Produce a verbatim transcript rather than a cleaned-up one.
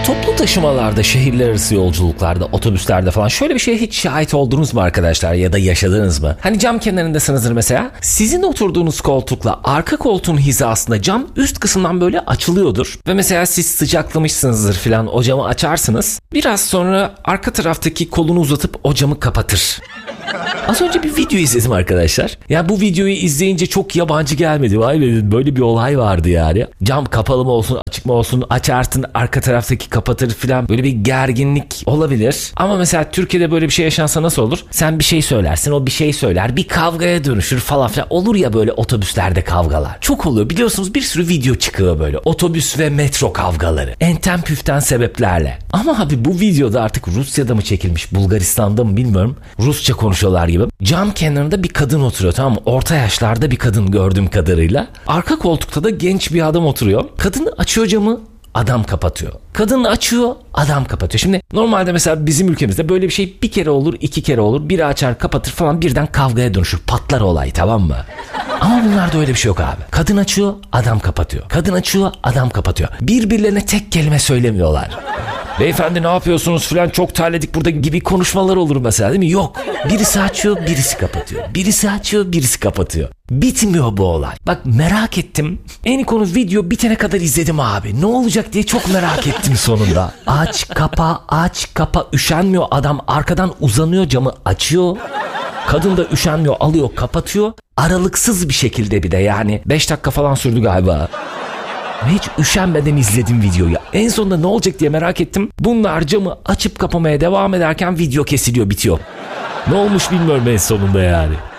Toplu taşımalarda, şehirler arası yolculuklarda, otobüslerde falan şöyle bir şeye hiç şahit oldunuz mu arkadaşlar ya da yaşadınız mı? Hani cam kenarındasınızdır mesela. Sizin oturduğunuz koltukla arka koltuğun hizasında cam üst kısımdan böyle açılıyordur. Ve mesela siz sıcaklamışsınızdır falan, o camı açarsınız. Biraz sonra arka taraftaki kolunu uzatıp o camı kapatır. Az önce bir video izledim arkadaşlar. Ya bu videoyu izleyince çok yabancı gelmedi. Vay be, böyle bir olay vardı yani. Cam kapalı mı olsun, açık mı olsun, açarsın arka taraftaki kapatır falan, böyle bir gerginlik olabilir. Ama mesela Türkiye'de böyle bir şey yaşansa nasıl olur? Sen bir şey söylersin, o bir şey söyler, bir kavgaya dönüşür falan filan. Olur ya böyle otobüslerde kavgalar. Çok oluyor biliyorsunuz, bir sürü video çıkıyor böyle. Otobüs ve metro kavgaları. Enten püften sebeplerle. Ama abi bu videoda artık Rusya'da mı çekilmiş, Bulgaristan'da mı bilmiyorum. Rusça konuşuyorlar gibi. Cam kenarında bir kadın oturuyor, tamam mı? Orta yaşlarda bir kadın gördüğüm kadarıyla. Arka koltukta da genç bir adam oturuyor. Kadın açıyor camı, adam kapatıyor. Kadın açıyor, adam kapatıyor. Şimdi normalde mesela bizim ülkemizde böyle bir şey bir kere olur, iki kere olur. Biri açar, kapatır falan, birden kavgaya dönüşür. Patlar olay, tamam mı? Ama bunlarda öyle bir şey yok abi. Kadın açıyor, adam kapatıyor. Kadın açıyor, adam kapatıyor. Birbirlerine tek kelime söylemiyorlar. Beyefendi ne yapıyorsunuz falan, çok terledik burada gibi konuşmalar olur mesela, değil mi? Yok. Birisi açıyor, birisi kapatıyor. Birisi açıyor, birisi kapatıyor. Bitmiyor bu olay. Bak merak ettim. En konu video bitene kadar izledim abi. Ne olacak diye çok merak ettim sonunda. Aç kapa, aç kapa. Üşenmiyor adam. Arkadan uzanıyor, camı açıyor. Kadın da üşenmiyor, alıyor, kapatıyor. Aralıksız bir şekilde bir de yani. beş dakika falan sürdü galiba. Hiç üşenmeden izledim videoyu. En sonunda ne olacak diye merak ettim. Bunlar camı açıp kapamaya devam ederken video kesiliyor, bitiyor. Ne olmuş bilmiyorum en sonunda yani.